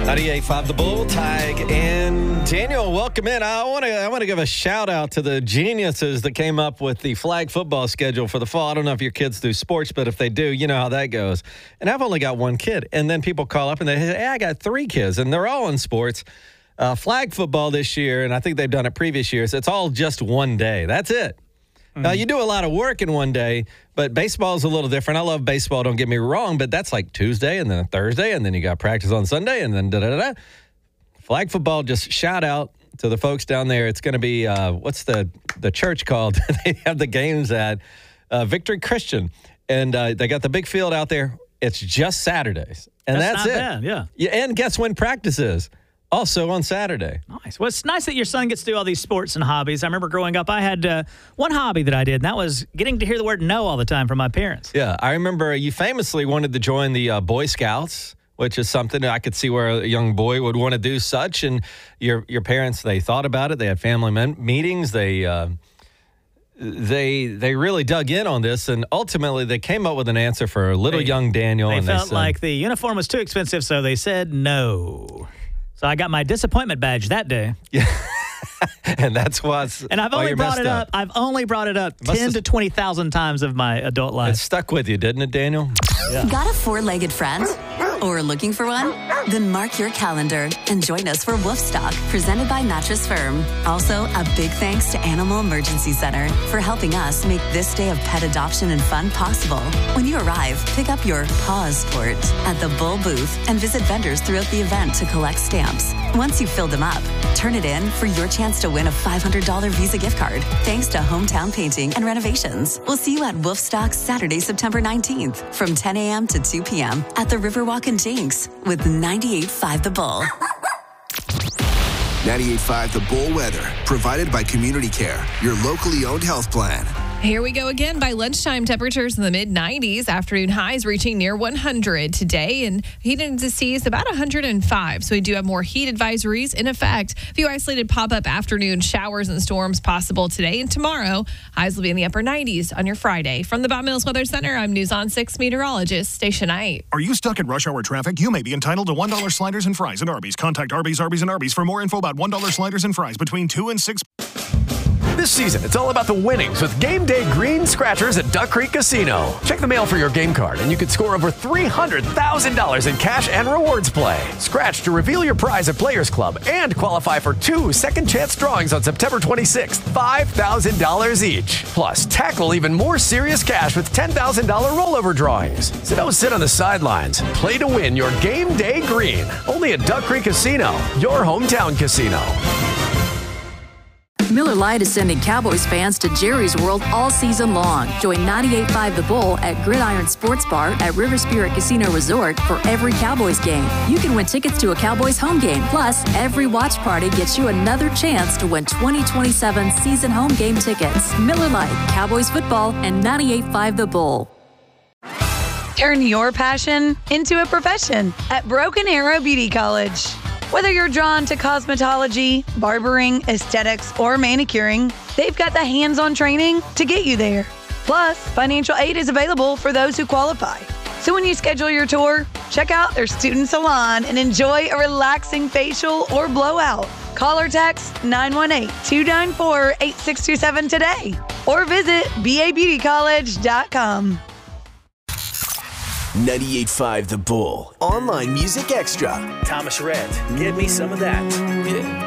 98.5 The Bull, Tig and Daniel, welcome in. I want to give a shout out to the geniuses that came up with the flag football schedule for the fall. I don't know if your kids do sports, but if they do, you know how that goes. And I've only got one kid. And then people call up and they say, hey, I got 3 kids, and they're all in sports. Flag football this year, and I think they've done it previous years, it's all just one day. That's it. Now, you do a lot of work in one day, but baseball is a little different. I love baseball, don't get me wrong, but that's like Tuesday and then Thursday, and then you got practice on Sunday, and then da-da-da-da. Flag football, just shout out to the folks down there. It's going to be, what's the church called? They have the games at Victory Christian, and they got the big field out there. It's just Saturdays, and that's not it. Bad, yeah. And guess when practice is? Also on Saturday. Nice. Well, it's nice that your son gets to do all these sports and hobbies. I remember growing up, I had one hobby that I did, and that was getting to hear the word no all the time from my parents. Yeah, I remember you famously wanted to join the Boy Scouts, which is something that I could see where a young boy would want to do such. And your parents, they thought about it. They had family meetings. They really dug in on this, and ultimately they came up with an answer for little young Daniel. They felt like the uniform was too expensive, so they said no. So I got my disappointment badge that day. Yeah. And that's why I've only brought it up. I've only brought it up 10 to 20,000 times of my adult life. It stuck with you, didn't it, Daniel? Yeah. Got a 4-legged friend? Or looking for one? Then mark your calendar and join us for Wolfstock, presented by Mattress Firm. Also, a big thanks to Animal Emergency Center for helping us make this day of pet adoption and fun possible. When you arrive, pick up your paw sport at the Bull booth and visit vendors throughout the event to collect stamps. Once you've filled them up, turn it in for your chance to win a $500 Visa gift card, thanks to Hometown Painting and Renovations. We'll see you at Wolfstock Saturday, September 19th from 10 a.m. to 2 p.m. at the Riverwalk in Jinx with 98.5 The Bull. 98.5 The Bull weather, provided by Community Care, your locally owned health plan. Here we go again. By lunchtime, temperatures in the mid-90s. Afternoon highs reaching near 100 today. And heat indices about 105. So we do have more heat advisories in effect. A few isolated pop-up afternoon showers and storms possible today and tomorrow. Highs will be in the upper 90s on your Friday. From the Bob Mills Weather Center, I'm News on 6 meteorologist Stacia Knight. Are you stuck in rush hour traffic? You may be entitled to $1 sliders and fries at Arby's. Contact Arby's, and Arby's for more info about $1 sliders and fries between 2 and 6. This season, it's all about the winnings with Game Day Green Scratchers at Duck Creek Casino. Check the mail for your game card, and you could score over $300,000 in cash and rewards play. Scratch to reveal your prize at Players Club and qualify for 2 second-chance drawings on September 26th, $5,000 each. Plus, tackle even more serious cash with $10,000 rollover drawings. So don't sit on the sidelines. Play to win your Game Day Green. Only at Duck Creek Casino, your hometown casino. Miller Lite is sending Cowboys fans to Jerry's World all season long. Join 98.5 The Bull at Gridiron Sports Bar at River Spirit Casino Resort for every Cowboys game. You can win tickets to a Cowboys home game. Plus, every watch party gets you another chance to win 2027 season home game tickets. Miller Lite, Cowboys football, and 98.5 The Bull. Turn your passion into a profession at Broken Arrow Beauty College. Whether you're drawn to cosmetology, barbering, aesthetics, or manicuring, they've got the hands-on training to get you there. Plus, financial aid is available for those who qualify. So when you schedule your tour, check out their student salon and enjoy a relaxing facial or blowout. Call or text 918-294-8627 today or visit babeautycollege.com. 98.5 The Bull. Online Music Extra. Thomas Rhett, give me some of that. Yeah.